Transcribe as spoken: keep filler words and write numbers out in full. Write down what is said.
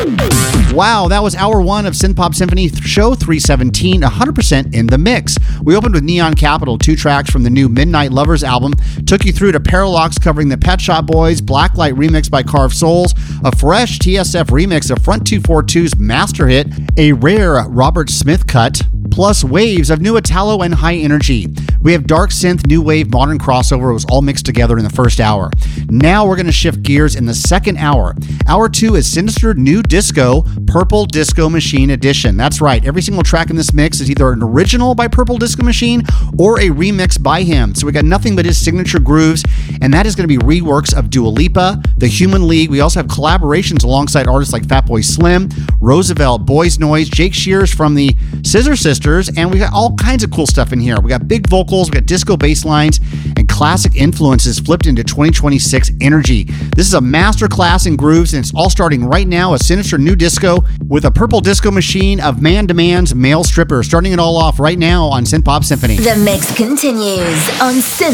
Wow, that was hour one of Synth Pop Symphony Show three seventeen, one hundred percent in the mix. We opened with Neon Capital, two tracks from the new Midnight Lovers album, took you through to Parallax covering the Pet Shop Boys, Blacklight remix by Carved Souls, a fresh T S F remix of Front two forty-two's master hit, a rare Robert Smith cut, plus waves of new Italo and high energy. We have dark synth, new wave, modern crossover. It was all mixed together in the first hour. Now we're going to shift gears in the second hour. Hour two is Sinister New Disco, Purple Disco Machine Edition. That's right. Every single track in this mix is either an original by Purple Disco Machine or a remix by him. So we got nothing but his signature grooves, and that is going to be reworks of Dua Lipa, The Human League. We also have collaborations alongside artists like Fatboy Slim, Roosevelt, Boys Noise, Jake Shears from the Scissor Sisters, and we got all kinds of cool stuff in here. We got big vocals, we got disco bass lines, and classic influences flipped into twenty twenty-six energy. This is a master class in grooves, and it's all starting right now. A Sinister New Disco with a Purple Disco Machine of Man Demands Male Stripper. Starting it all off right now on Synth Pop Symphony. The mix continues on Synth